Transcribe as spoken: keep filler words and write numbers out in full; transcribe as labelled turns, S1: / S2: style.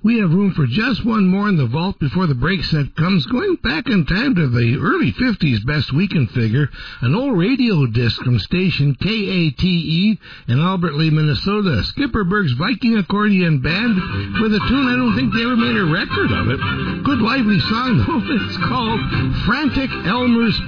S1: We have room for just one more in the vault before the break set comes. Going back in time to the early fifties best weekend figure, an old radio disc from station K A T E in Albert Lea, Minnesota. Skipperberg's Viking Accordion Band with a tune I don't think they ever made a record of it. Good lively song, though. It's called Frantic Elmer's